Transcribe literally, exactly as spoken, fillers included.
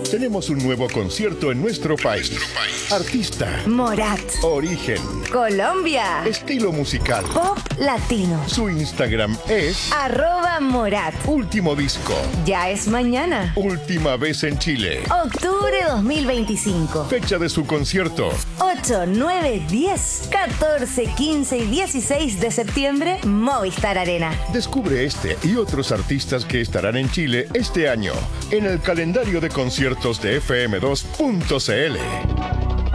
Tenemos un nuevo concierto en nuestro país. Artista. Morat. Origen. Colombia. Estilo musical. Pop latino. Su Instagram es Arroba Morat. Último disco. Ya es mañana. Última vez en Chile. Octubre dos mil veinticinco. Fecha de su concierto. ocho, nueve, diez, catorce, quince y dieciséis de septiembre, Movistar Arena. Descubre este y otros artistas que estarán en Chile este año en el calendario de conciertos de F M dos punto C L.